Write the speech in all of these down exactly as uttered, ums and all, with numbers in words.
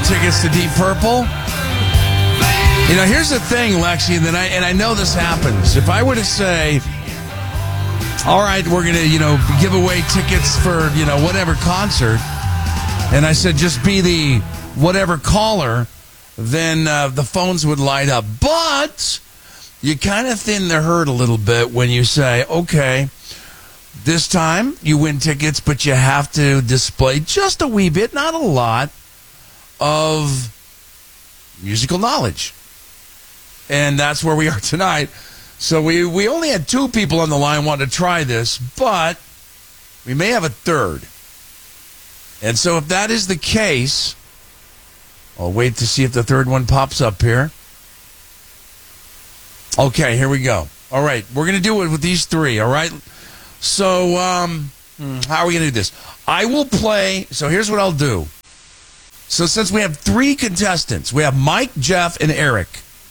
tickets to Deep Purple? You know, here's the thing, Lexi, that I and I know this happens. If I were to say, all right, we're going to, you know, give away tickets for, you know, whatever concert, and I said just be the whatever caller, then uh, the phones would light up. But you kind of thin the herd a little bit when you say, okay, this time you win tickets, but you have to display just a wee bit, not a lot, of musical knowledge. And that's where we are tonight. So we, we only had two people on the line wanting to try this, but we may have a third. And so if that is the case, I'll wait to see if the third one pops up here. Okay, here we go. All right, we're going to do it with these three, all right? So um, how are we going to do this? I will play, so here's what I'll do. So since we have three contestants, we have Mike, Jeff, and Eric.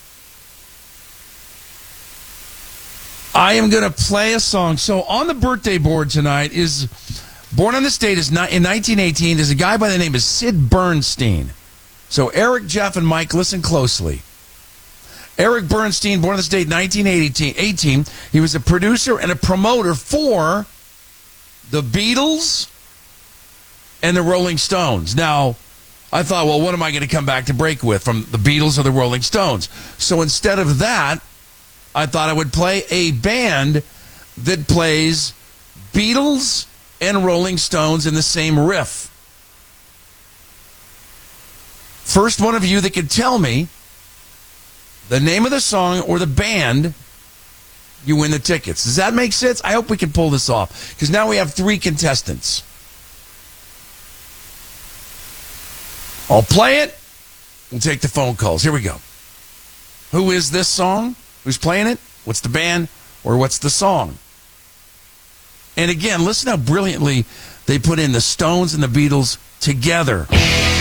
I am going to play a song. So on the birthday board tonight is, born on this date is not, in nineteen eighteen, is a guy by the name of Sid Bernstein. So Eric, Jeff, and Mike, listen closely. Eric Bernstein, born on this date nineteen eighteen, he was a producer and a promoter for the Beatles and the Rolling Stones. Now, I thought, well, what am I going to come back to break with from the Beatles or the Rolling Stones? So instead of that, I thought I would play a band that plays Beatles and Rolling Stones in the same riff. First one of you that can tell me the name of the song or the band, you win the tickets. Does that make sense? I hope we can pull this off, because now we have three contestants. I'll play it. We'll take the phone calls. Here we go. Who is this song? Who's playing it? What's the band? Or what's the song? And again, listen how brilliantly they put in the Stones and the Beatles together.